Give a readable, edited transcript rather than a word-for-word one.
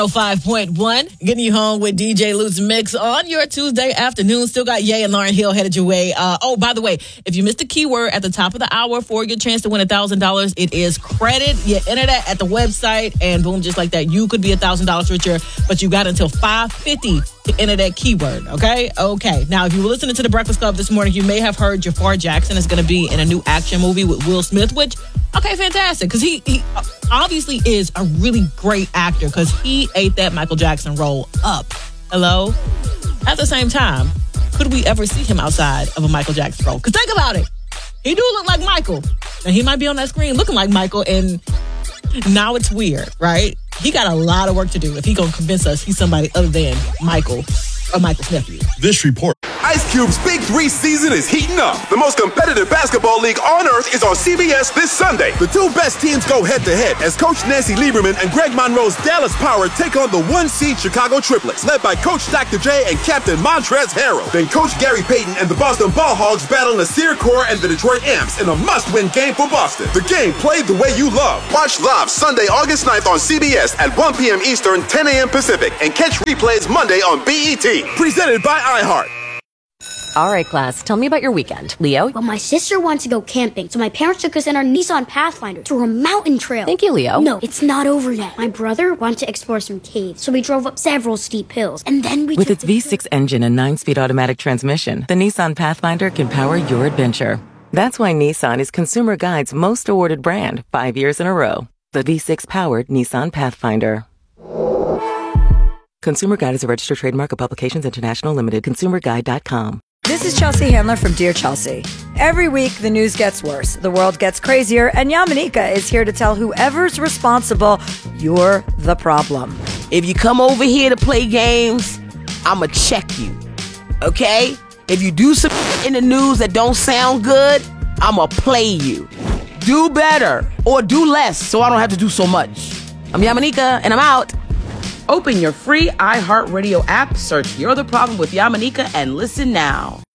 5.1, getting you home with DJ Luke's Mix on your Tuesday afternoon. Still got Ye and Lauryn Hill headed your way. By the way, if you missed the keyword at the top of the hour for your chance to win $1,000, it is credit. You enter that at the website, and boom, just like that, you could be $1,000 richer. But you got until 5:50 to enter that keyword. Okay. Now, if you were listening to the Breakfast Club this morning, you may have heard Jafar Jackson is going to be in a new action movie with Will Smith, which, okay, fantastic, because he obviously is a really great actor because he ate that Michael Jackson role up. Hello? At the same time, could we ever see him outside of a Michael Jackson role? Because think about it. He do look like Michael. And he might be on that screen looking like Michael, and now it's weird, right? He got a lot of work to do if he gonna convince us he's somebody other than Michael or Michael's nephew. This report. Ice Cube's Big 3 season is heating up. The most competitive basketball league on earth is on CBS this Sunday. The two best teams go head-to-head as Coach Nancy Lieberman and Greg Monroe's Dallas Power take on the 1-seed Chicago Triplets, led by Coach Dr. J and Captain Montrezl Harrell. Then Coach Gary Payton and the Boston Ball Hogs battle Nasir Kaur and the Detroit Amps in a must-win game for Boston. The game played the way you love. Watch live Sunday, August 9th on CBS at 1 p.m. Eastern, 10 a.m. Pacific, and catch replays Monday on BET. Presented by iHeart. All right, class, tell me about your weekend. Leo? Well, my sister wanted to go camping, so my parents took us in our Nissan Pathfinder to a mountain trail. Thank you, Leo. No, it's not over yet. My brother wanted to explore some caves, so we drove up several steep hills, and then we With its V6 engine and 9-speed automatic transmission, the Nissan Pathfinder can power your adventure. That's why Nissan is Consumer Guide's most awarded brand 5 years in a row. The V6-powered Nissan Pathfinder. Consumer Guide is a registered trademark of Publications International Limited. ConsumerGuide.com. This is Chelsea Handler from Dear Chelsea. Every week, the news gets worse, the world gets crazier, and Yamanika is here to tell whoever's responsible, you're the problem. If you come over here to play games, I'ma check you, okay? If you do some in the news that don't sound good, I'ma play you. Do better, or do less, so I don't have to do so much. I'm Yamanika, and I'm out. Open your free iHeartRadio app, search You're the Problem with Yamanika, and listen now.